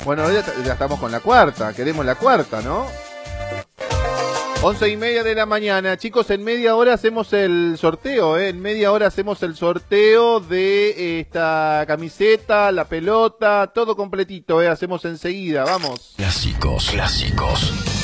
Bueno, ya estamos con la cuarta, queremos la cuarta, ¿no? 11:30 de la mañana, chicos, en media hora hacemos el sorteo, En media hora hacemos el sorteo de esta camiseta, la pelota, todo completito, Hacemos enseguida, vamos. Clásicos.